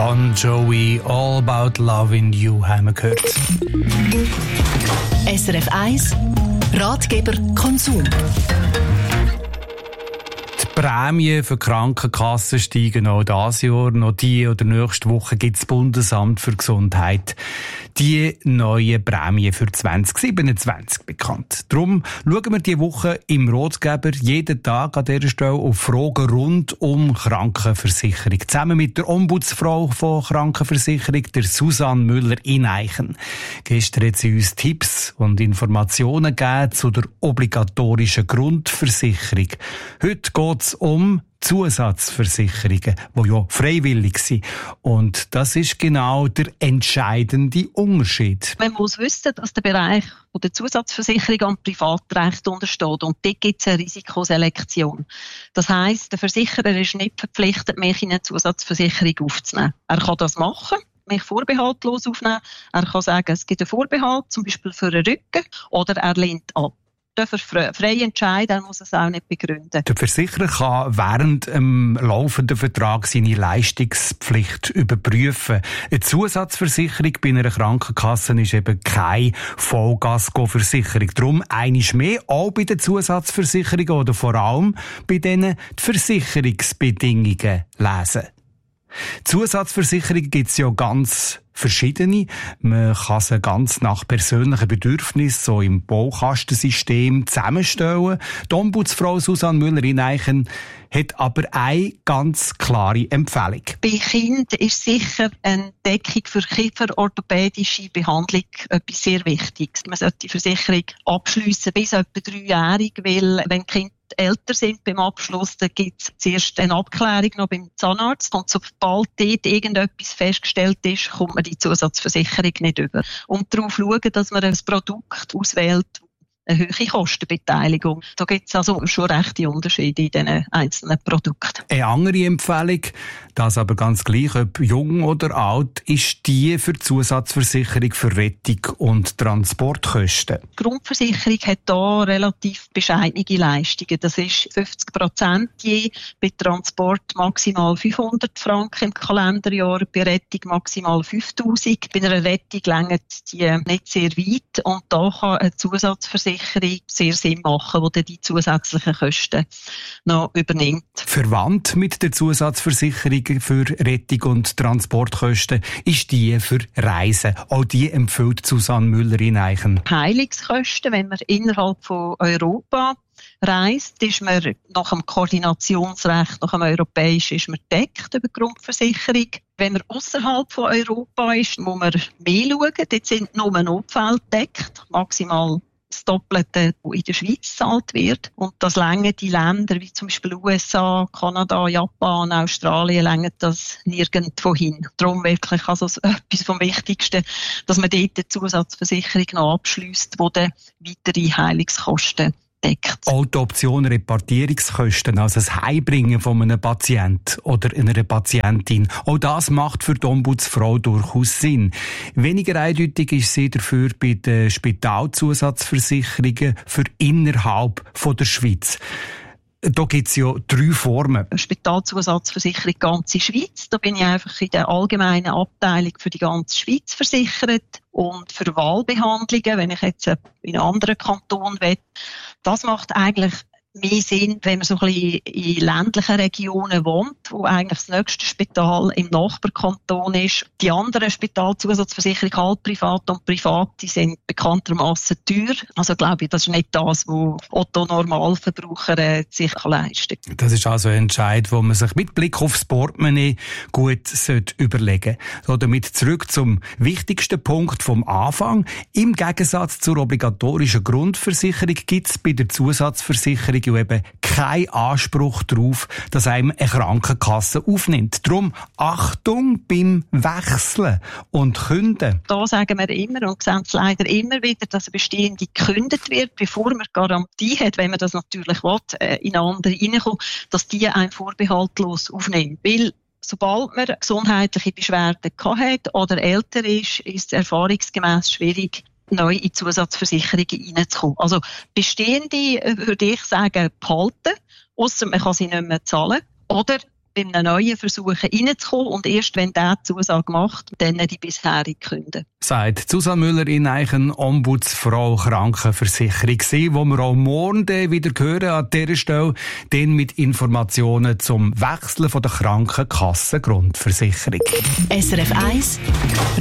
Bon Jovi, All About Loving You haben wir gehört. SRF 1 Ratgeber Konsum. Die Prämien für die Krankenkassen steigen auch dieses Jahr. Noch diese oder nächste Woche gibt das Bundesamt für Gesundheit die neuen Prämien für 2027 bekannt. Darum schauen wir diese Woche im Ratgeber jeden Tag an dieser Stelle auf Fragen rund um Krankenversicherung. Zusammen mit der Ombudsfrau von Krankenversicherung, der Susanne Müller-Ineichen. Gestern hat sie uns Tipps und Informationen gegeben zu der obligatorischen Grundversicherung. Heute geht es um Zusatzversicherungen, die ja freiwillig sind. Und das ist genau der entscheidende Unterschied. Man muss wissen, dass der Bereich der Zusatzversicherung am Privatrecht untersteht. Und dort gibt es eine Risikoselektion. Das heisst, der Versicherer ist nicht verpflichtet, mich in eine Zusatzversicherung aufzunehmen. Er kann das machen, mich vorbehaltlos aufnehmen. Er kann sagen, es gibt einen Vorbehalt, zum Beispiel für den Rücken, oder er lehnt ab. Er frei entscheiden, er muss es auch nicht begründen. Der Versicherer kann während dem laufenden Vertrag seine Leistungspflicht überprüfen. Eine Zusatzversicherung bei einer Krankenkasse ist eben keine Vollgasko-Versicherung. Darum einiges mehr, auch bei den Zusatzversicherungen oder vor allem bei denen die Versicherungsbedingungen lesen. Zusatzversicherungen gibt es ja ganz verschiedene. Man kann sie ganz nach persönlichen Bedürfnissen, so im Baukastensystem, zusammenstellen. Die Ombudsfrau Susanne Müller-Ineichen hat aber eine ganz klare Empfehlung. Bei Kindern ist sicher eine Deckung für kieferorthopädische Behandlung etwas sehr Wichtiges. Man sollte die Versicherung abschliessen bis etwa 3-jährig, weil wenn Kinder älter sind beim Abschluss, dann gibt es zuerst eine Abklärung noch beim Zahnarzt und sobald dort irgendetwas festgestellt ist, kommt man die Zusatzversicherung nicht über. Und darauf schauen, dass man ein Produkt auswählt, eine hohe Kostenbeteiligung. Da gibt es also schon rechte Unterschiede in diesen einzelnen Produkten. Eine andere Empfehlung, das aber ganz gleich, ob jung oder alt, ist die für die Zusatzversicherung für Rettung und Transportkosten. Die Grundversicherung hat hier relativ bescheidene Leistungen. Das ist 50% je, bei Transport maximal 500 Franken im Kalenderjahr, bei Rettung maximal 5'000. Bei einer Rettung reicht die nicht sehr weit und da kann eine Zusatzversicherung sehr Sinn machen, die die zusätzlichen Kosten noch übernimmt. Verwandt mit der Zusatzversicherung für Rettung und Transportkosten ist die für Reisen. Auch die empfiehlt Susanne Müller-Ineichen. Heilungskosten, wenn man innerhalb von Europa reist, ist man nach dem Koordinationsrecht, nach dem europäischen, ist man deckt über die Grundversicherung. Wenn man außerhalb von Europa ist, muss man mehr schauen. Dort sind nur Notfälle deckt, maximal das Doppelte, das in der Schweiz gezahlt wird. Und das längern die Länder, wie zum Beispiel USA, Kanada, Japan, Australien, längert das nirgendwo hin. Darum wirklich also etwas vom Wichtigsten, dass man dort eine Zusatzversicherung noch abschliesst, die dann weitere Heilungskosten deckt. Auch die Option Repartierungskosten, also das Heimbringen von einem Patienten oder einer Patientin, auch das macht für die Ombudsfrau durchaus Sinn. Weniger eindeutig ist sie dafür bei den Spitalzusatzversicherungen für innerhalb von der Schweiz. Da gibt es ja 3 Formen. Spitalzusatzversicherung ganze Schweiz. Da bin ich einfach in der allgemeinen Abteilung für die ganze Schweiz versichert. Und für Wahlbehandlungen, wenn ich jetzt in einen anderen Kanton will, das macht eigentlich mehr Sinn, wenn man so ein bisschen in ländlichen Regionen wohnt, wo eigentlich das nächste Spital im Nachbarkanton ist. Die anderen Spitalzusatzversicherungen, halbprivat und privat, die sind bekanntermaßen teuer. Also glaube ich, das ist nicht das, was Otto-Normalverbraucher sich leisten kann. Das ist also ein Entscheid, wo man sich mit Blick aufs Portemonnaie gut überlegen sollte. So, damit zurück zum wichtigsten Punkt vom Anfang. Im Gegensatz zur obligatorischen Grundversicherung gibt es bei der Zusatzversicherung eben keinen Anspruch darauf, dass einem eine Krankenkasse aufnimmt. Darum Achtung beim Wechseln und Künden. Da sagen wir immer und sehen es leider immer wieder, dass eine bestehende gekündigt wird, bevor man Garantie hat, wenn man das natürlich will, in eine andere reinkommt, dass die einen vorbehaltlos aufnimmt. Weil sobald man gesundheitliche Beschwerden hat oder älter ist, ist es erfahrungsgemäss schwierig, neu in Zusatzversicherungen reinzukommen. Also bestehende, würde ich sagen, behalten, ausser man kann sie nicht mehr zahlen. Oder bei einem neuen Versuch reinzukommen und erst wenn der Zusage macht, dann die bisherige künden. Sagt Susanne Müller in Eichen, Ombudsfrau Krankenversicherung, die wir auch morgen wieder hören an dieser Stelle, dann mit Informationen zum Wechseln von der Krankenkassengrundversicherung. SRF 1